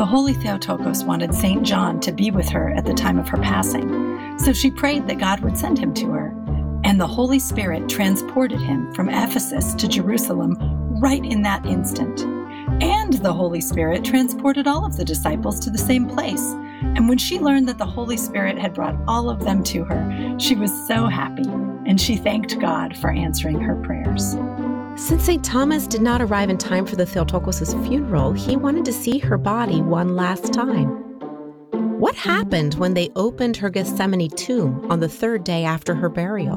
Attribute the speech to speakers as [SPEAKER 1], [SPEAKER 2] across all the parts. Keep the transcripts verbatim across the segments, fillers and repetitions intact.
[SPEAKER 1] The Holy Theotokos wanted Saint John to be with her at the time of her passing, so she prayed that God would send him to her, and the Holy Spirit transported him from Ephesus to Jerusalem right in that instant. And the Holy Spirit transported all of the disciples to the same place. And when she learned that the Holy Spirit had brought all of them to her, she was so happy, and she thanked God for answering her prayers.
[SPEAKER 2] Since Saint Thomas did not arrive in time for the Theotokos' funeral, he wanted to see her body one last time. What happened when they opened her Gethsemane tomb on the third day after her burial?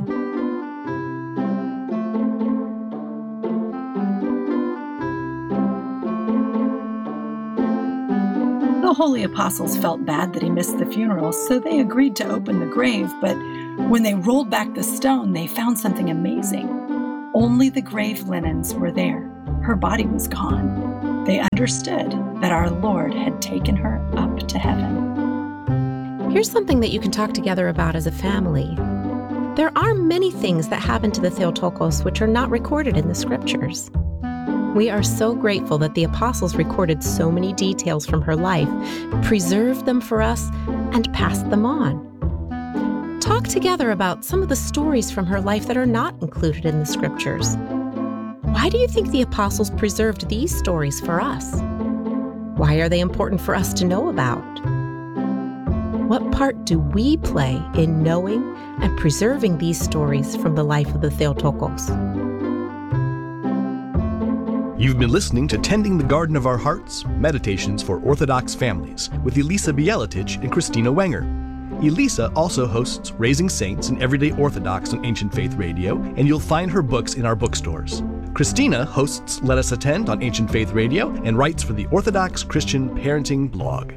[SPEAKER 1] The holy apostles felt bad that he missed the funeral, so they agreed to open the grave, but when they rolled back the stone, they found something amazing. Only the grave linens were there. Her body was gone. They understood that our Lord had taken her up to heaven.
[SPEAKER 2] Here's something that you can talk together about as a family. There are many things that happened to the Theotokos which are not recorded in the scriptures. We are so grateful that the apostles recorded so many details from her life, preserved them for us, and passed them on. Talk together about some of the stories from her life that are not included in the scriptures. Why do you think the apostles preserved these stories for us? Why are they important for us to know about? What part do we play in knowing and preserving these stories from the life of the Theotokos?
[SPEAKER 3] You've been listening to Tending the Garden of Our Hearts, Meditations for Orthodox Families with Elisa Bieletich and Christina Wenger. Elisa also hosts Raising Saints and Everyday Orthodox on Ancient Faith Radio, and you'll find her books in our bookstores. Christina hosts Let Us Attend on Ancient Faith Radio and writes for the Orthodox Christian Parenting blog.